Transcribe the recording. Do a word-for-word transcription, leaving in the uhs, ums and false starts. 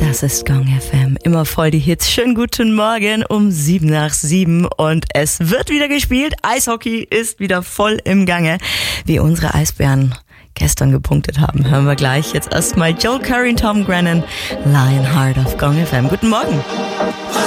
Das ist Gong F M. Immer voll die Hits. Schönen guten Morgen um sieben nach sieben und es wird wieder gespielt. Eishockey ist wieder voll im Gange. Wie unsere Eisbären gestern gepunktet haben, hören wir gleich. Jetzt erstmal Joel Curry und Tom Grennan, Lionheart auf Gong F M. Guten Morgen.